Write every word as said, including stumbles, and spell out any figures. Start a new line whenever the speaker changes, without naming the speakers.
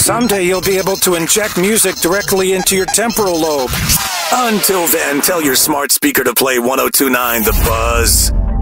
someday you'll be able to inject music directly into your temporal lobe. Until then, tell your smart speaker to play one oh two point nine The Buzz.